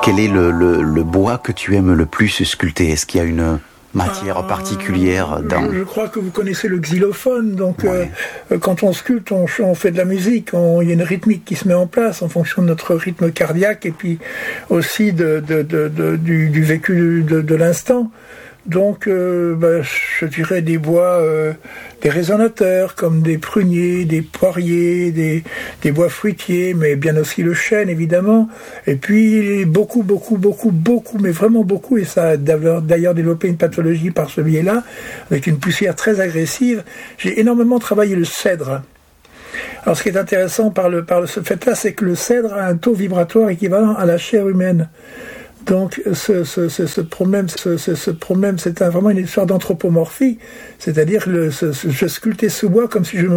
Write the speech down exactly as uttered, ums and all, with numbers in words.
quel est le, le, le bois que tu aimes le plus sculpter? Est-ce qu'il y a une matière particulière dans... je, je crois que vous connaissez le xylophone, donc ouais. euh, quand on sculpte, on, on fait de la musique, on, il y a une rythmique qui se met en place en fonction de notre rythme cardiaque et puis aussi de, de, de, de, du, du vécu de, de l'instant. Donc, euh, bah, je dirais des bois, euh, des résonateurs comme des pruniers, des poiriers, des, des bois fruitiers, mais bien aussi le chêne évidemment. Et puis beaucoup, beaucoup, beaucoup, beaucoup, mais vraiment beaucoup. Et ça a d'ailleurs développé une pathologie par ce biais-là, avec une poussière très agressive. J'ai énormément travaillé le cèdre. Alors, ce qui est intéressant par le par ce fait-là, c'est que le cèdre a un taux vibratoire équivalent à la chair humaine. Donc ce, ce, ce, ce problème, ce, ce, ce problème, c'est un, vraiment une histoire d'anthropomorphie, c'est-à-dire le, ce, ce, je sculptais ce bois comme si je me